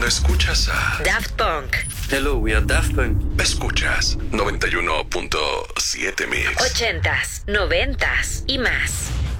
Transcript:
cuando escuchas a Daft Punk. Hello, we are Daft Punk. Escuchas 91.7 Mix. 80s, 90s y más.